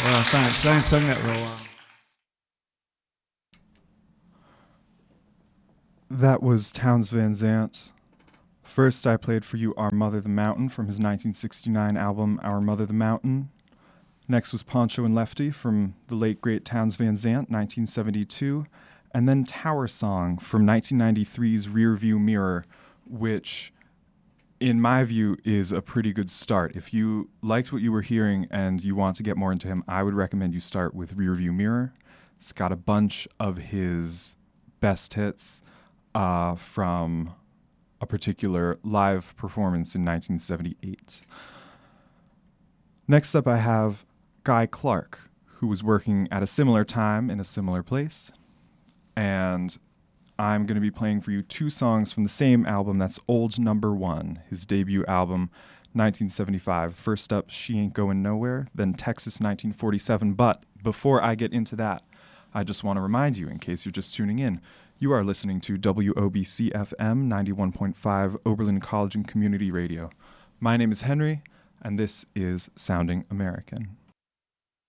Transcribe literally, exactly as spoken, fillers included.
Well, thanks. I ain't sung that for a while. That was Townes Van Zandt. First, I played for you Our Mother the Mountain from his nineteen sixty-nine album Our Mother the Mountain. Next was Poncho and Lefty from the late great Townes Van Zandt, nineteen seventy-two. And then Tower Song from nineteen ninety-three's Rear View Mirror, which, in my view, is a pretty good start. If you liked what you were hearing and you want to get more into him, I would recommend you start with Rear View Mirror. It's got a bunch of his best hits uh, from a particular live performance in nineteen seventy-eight. Next up, I have Guy Clark, who was working at a similar time in a similar place. And I'm going to be playing for you two songs from the same album. That's Old Number One, his debut album, nineteen seventy-five. First up, She Ain't Going Nowhere, then Texas, nineteen forty-seven. But before I get into that, I just want to remind you, in case you're just tuning in, you are listening to W O B C F M ninety-one point five Oberlin College and Community Radio. My name is Henry, and this is Sounding American.